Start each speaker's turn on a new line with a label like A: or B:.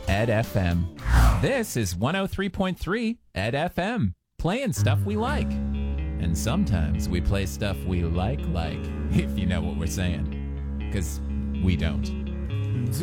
A: Ed FM. This is 103.3 Ed FM, playing stuff we like. And sometimes we play stuff we like, if you know what we're saying. Because we don't.